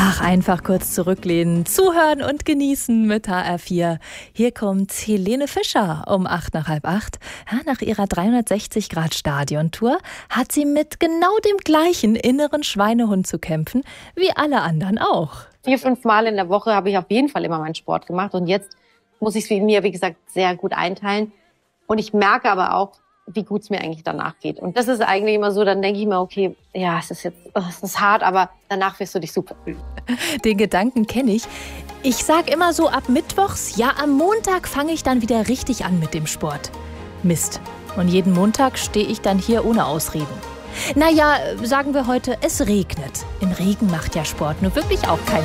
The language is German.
Ach, einfach kurz zurücklehnen, zuhören und genießen mit HR4. Hier kommt Helene Fischer um 7:45. Ja, nach ihrer 360-Grad-Stadiontour hat sie mit genau dem gleichen inneren Schweinehund zu kämpfen, wie alle anderen auch. 4-5 Mal in der Woche habe ich auf jeden Fall immer meinen Sport gemacht. Und jetzt muss ich es mir, wie gesagt, sehr gut einteilen. Und ich merke aber auch, wie gut es mir eigentlich danach geht. Und das ist eigentlich immer so, dann denke ich mir, okay, ja, es ist hart, aber danach wirst du dich super fühlen. Den Gedanken kenne ich. Ich sag immer so ab Mittwochs, ja, am Montag fange ich dann wieder richtig an mit dem Sport. Mist. Und jeden Montag stehe ich dann hier ohne Ausreden. Naja, sagen wir heute, es regnet. Im Regen macht ja Sport nur wirklich auch keinen